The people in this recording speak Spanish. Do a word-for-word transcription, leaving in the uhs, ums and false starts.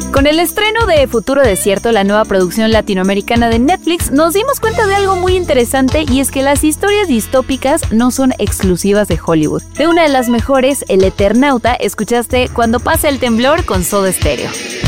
Con el estreno de Futuro Desierto, la nueva producción latinoamericana de Netflix, nos dimos cuenta de algo muy interesante, y es que las historias distópicas no son exclusivas de Hollywood. De una de las mejores, El Eternauta, escuchaste Cuando pase el temblor con Soda Stereo.